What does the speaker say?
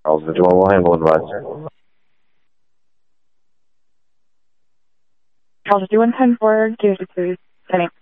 Charles 51 will handle advisor. Charles 51 10-4, give it please. Penny.